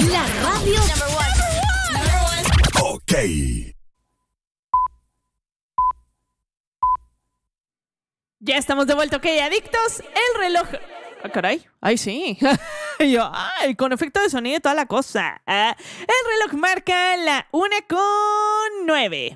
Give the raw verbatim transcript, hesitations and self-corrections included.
La radio number one. Number one. Ok. Ya estamos de vuelta, ok, adictos. El reloj... Ah, caray. Ay, sí. Y yo, ay, con efecto de sonido y toda la cosa. Ah, el reloj marca la una con nueve.